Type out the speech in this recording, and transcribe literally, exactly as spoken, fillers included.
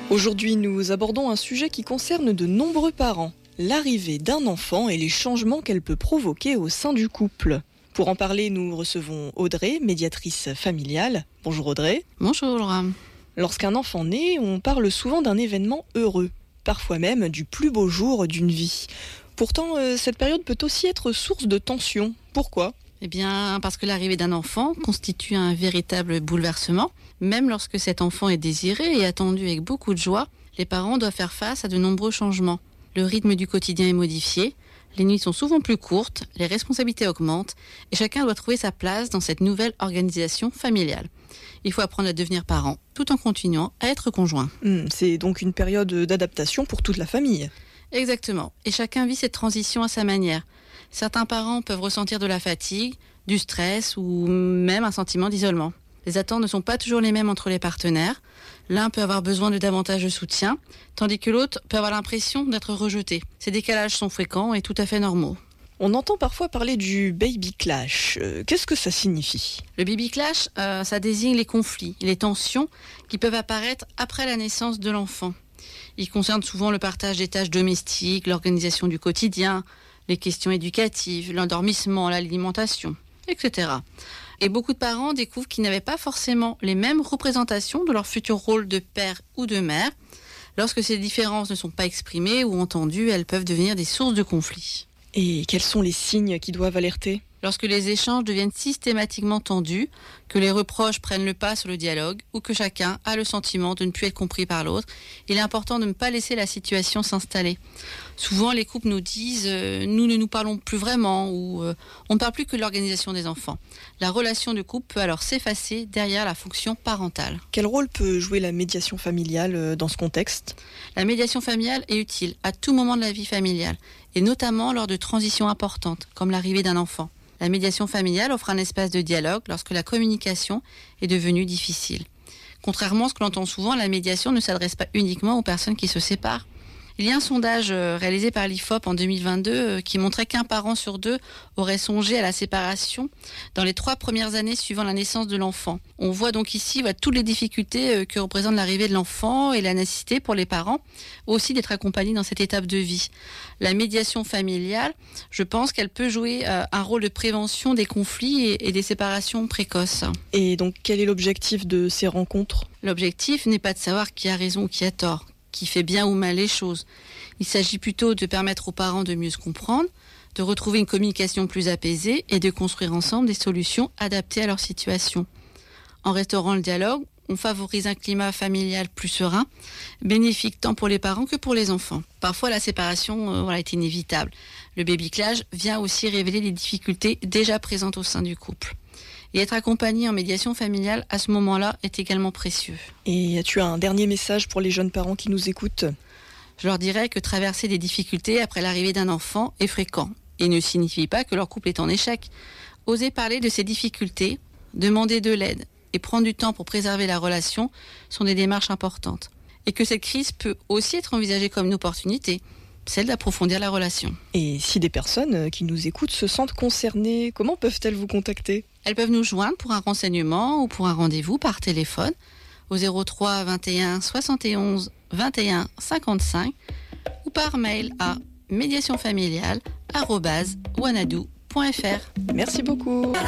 Aujourd'hui, nous abordons un sujet qui concerne de nombreux parents, l'arrivée d'un enfant et les changements qu'elle peut provoquer au sein du couple. Pour en parler, nous recevons Audrey, médiatrice familiale. Bonjour Audrey. Bonjour Laura. Lorsqu'un enfant naît, on parle souvent d'un événement heureux, parfois même du plus beau jour d'une vie. Pourtant, euh, cette période peut aussi être source de tension. Pourquoi ? Eh bien, parce que l'arrivée d'un enfant constitue un véritable bouleversement. Même lorsque cet enfant est désiré et attendu avec beaucoup de joie, les parents doivent faire face à de nombreux changements. Le rythme du quotidien est modifié, les nuits sont souvent plus courtes, les responsabilités augmentent et chacun doit trouver sa place dans cette nouvelle organisation familiale. Il faut apprendre à devenir parent tout en continuant à être conjoint. Mmh, c'est donc une période d'adaptation pour toute la famille. Exactement, et chacun vit cette transition à sa manière. Certains parents peuvent ressentir de la fatigue, du stress ou même un sentiment d'isolement. Les attentes ne sont pas toujours les mêmes entre les partenaires. L'un peut avoir besoin de davantage de soutien, tandis que l'autre peut avoir l'impression d'être rejeté. Ces décalages sont fréquents et tout à fait normaux. On entend parfois parler du baby clash. Euh, qu'est-ce que ça signifie ? Le baby clash, euh, ça désigne les conflits, les tensions qui peuvent apparaître après la naissance de l'enfant. Ils concernent souvent le partage des tâches domestiques, l'organisation du quotidien, les questions éducatives, l'endormissement, l'alimentation, et cetera. Et beaucoup de parents découvrent qu'ils n'avaient pas forcément les mêmes représentations de leur futur rôle de père ou de mère. Lorsque ces différences ne sont pas exprimées ou entendues, elles peuvent devenir des sources de conflits. Et quels sont les signes qui doivent alerter ? Lorsque les échanges deviennent systématiquement tendus, que les reproches prennent le pas sur le dialogue ou que chacun a le sentiment de ne plus être compris par l'autre, il est important de ne pas laisser la situation s'installer. Souvent, les couples nous disent euh, « nous ne nous parlons plus vraiment » ou euh, « on ne parle plus que de l'organisation des enfants ». La relation de couple peut alors s'effacer derrière la fonction parentale. Quel rôle peut jouer la médiation familiale dans ce contexte ? La médiation familiale est utile à tout moment de la vie familiale et notamment lors de transitions importantes comme l'arrivée d'un enfant. La médiation familiale offre un espace de dialogue lorsque la communication est devenue difficile. Contrairement à ce que l'on entend souvent, la médiation ne s'adresse pas uniquement aux personnes qui se séparent. Il y a un sondage réalisé par l'I F O P en deux mille vingt-deux qui montrait qu'un parent sur deux aurait songé à la séparation dans les trois premières années suivant la naissance de l'enfant. On voit donc ici voilà, toutes les difficultés que représente l'arrivée de l'enfant et la nécessité pour les parents aussi d'être accompagnés dans cette étape de vie. La médiation familiale, je pense qu'elle peut jouer un rôle de prévention des conflits et des séparations précoces. Et donc quel est l'objectif de ces rencontres ? L'objectif n'est pas de savoir qui a raison ou qui a tort, qui fait bien ou mal les choses. Il s'agit plutôt de permettre aux parents de mieux se comprendre, de retrouver une communication plus apaisée et de construire ensemble des solutions adaptées à leur situation. En restaurant le dialogue, on favorise un climat familial plus serein, bénéfique tant pour les parents que pour les enfants. Parfois, la séparation euh, voilà, est inévitable. Le baby clash vient aussi révéler les difficultés déjà présentes au sein du couple. Et être accompagné en médiation familiale à ce moment-là est également précieux. Et as-tu un dernier message pour les jeunes parents qui nous écoutent ? Je leur dirais que traverser des difficultés après l'arrivée d'un enfant est fréquent et ne signifie pas que leur couple est en échec. Oser parler de ces difficultés, demander de l'aide et prendre du temps pour préserver la relation sont des démarches importantes. Et que cette crise peut aussi être envisagée comme une opportunité, celle d'approfondir la relation. Et si des personnes qui nous écoutent se sentent concernées, comment peuvent-elles vous contacter ? Elles peuvent nous joindre pour un renseignement ou pour un rendez-vous par téléphone au zéro trois vingt et un soixante et onze vingt et un cinquante-cinq ou par mail à médiation familiale arobase wanadoo point f r. Merci beaucoup.